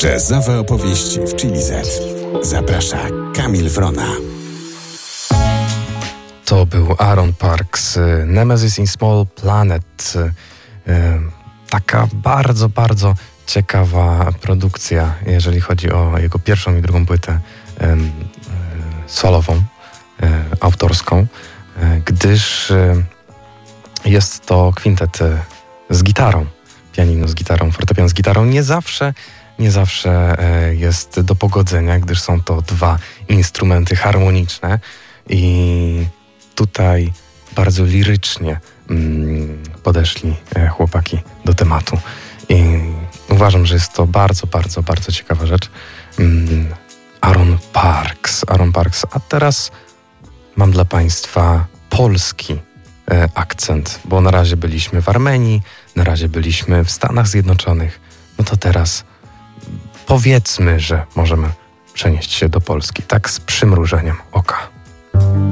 Jazzowe opowieści w Chili Z. Zaprasza Kamil Wrona. To był Aaron Parks, Nemesis in Small Planet. Taka bardzo, bardzo ciekawa produkcja, jeżeli chodzi o jego pierwszą i drugą płytę solową, autorską, gdyż jest to kwintet z gitarą, pianino z gitarą, fortepian z gitarą. Nie zawsze jest do pogodzenia, gdyż są to dwa instrumenty harmoniczne i tutaj bardzo lirycznie podeszli chłopaki do tematu. I uważam, że jest to bardzo, bardzo, bardzo ciekawa rzecz. Aaron Parks. A teraz mam dla Państwa polski akcent, bo na razie byliśmy w Armenii, na razie byliśmy w Stanach Zjednoczonych. No to teraz powiedzmy, że możemy przenieść się do Polski, tak z przymrużeniem oka.